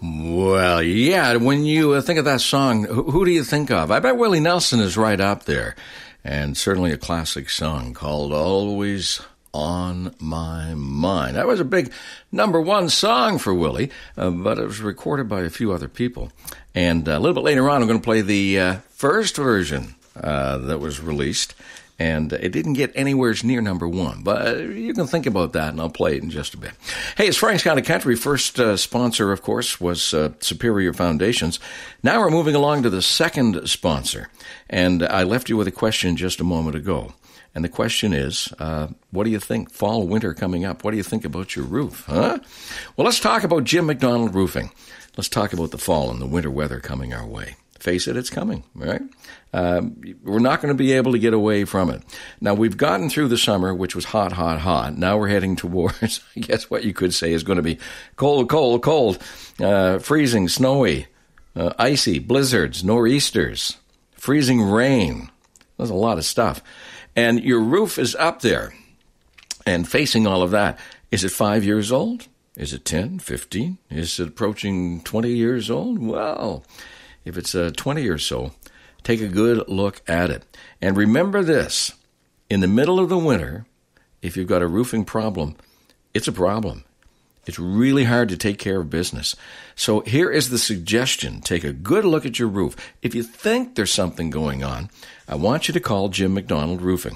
Well, yeah, when you think of that song, who do you think of? I bet Willie Nelson is right up there. And certainly a classic song called Always on My Mind. That was a big #1 song for Willie, but it was recorded by a few other people. And a little bit later on, I'm going to play the first version that was released. And it didn't get anywhere near #1, but you can think about that, and I'll play it in just a bit. Hey, it's Frank's Kind of Country. First sponsor, of course, was Superior Foundations. Now we're moving along to the second sponsor, and I left you with a question just a moment ago. And the question is, what do you think? Fall, winter coming up. What do you think about your roof, huh? Well, let's talk about Jim McDonald Roofing. Let's talk about the fall and the winter weather coming our way. Face it, it's coming, right? We're not going to be able to get away from it. Now, we've gotten through the summer, which was hot, hot, hot. Now we're heading towards, I guess what you could say is going to be cold, cold, cold, freezing, snowy, icy, blizzards, nor'easters, freezing rain. There's a lot of stuff. And your roof is up there and facing all of that. Is it 5 years old? Is it 10, 15? Is it approaching 20 years old? Well, if it's 20 or so, take a good look at it. And remember this, in the middle of the winter, if you've got a roofing problem, it's a problem. It's really hard to take care of business. So here is the suggestion. Take a good look at your roof. If you think there's something going on, I want you to call Jim McDonald Roofing,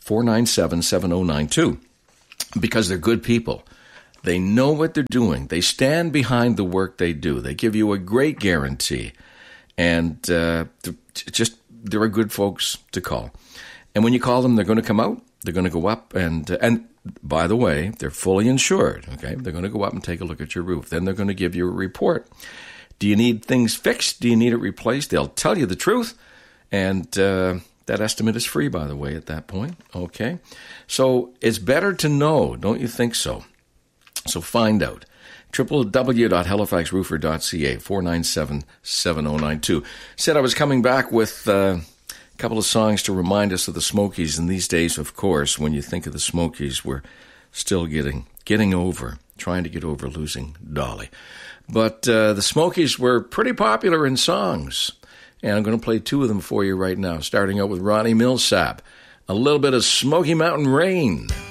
497-7092, because they're good people. They know what they're doing. They stand behind the work they do. They give you a great guarantee. And they're good folks to call. And when you call them, they're going to come out. They're going to go up. And by the way, they're fully insured. Okay, they're going to go up and take a look at your roof. Then they're going to give you a report. Do you need things fixed? Do you need it replaced? They'll tell you the truth. And that estimate is free, by the way, at that point. Okay, so it's better to know. Don't you think so? So find out. www.halifaxroofer.ca, 497-7092. Said I was coming back with a couple of songs to remind us of the Smokies. And these days, of course, when you think of the Smokies, we're still trying to get over losing Dolly. But the Smokies were pretty popular in songs. And I'm going to play two of them for you right now, starting out with Ronnie Milsap. A little bit of Smoky Mountain Rain.